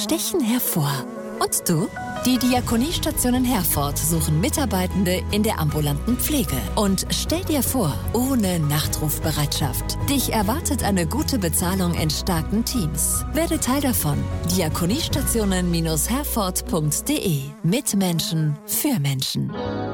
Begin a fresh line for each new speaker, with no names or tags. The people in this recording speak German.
stechen hervor. Und du? Die Diakoniestationen Herford suchen Mitarbeitende in der ambulanten Pflege. Und stell dir vor, ohne Nachtrufbereitschaft. Dich erwartet eine gute Bezahlung in starken Teams. Werde Teil davon. Diakoniestationen-herford.de. Mit Menschen, für Menschen.